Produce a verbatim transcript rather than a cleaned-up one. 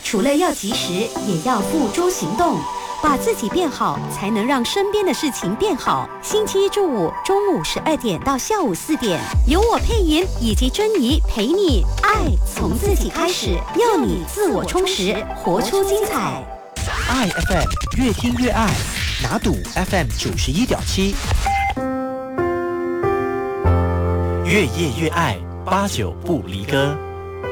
除了要及时，也要付诸行动。把自己变好，才能让身边的事情变好。星期一至五中午十二点到下午四点，由我配音以及珍妮陪你爱从自己开始，要你自我充实，活出精彩。 爱 F M 越听越爱，拿赌 F M 九十一点七，越夜越爱，八九不离歌。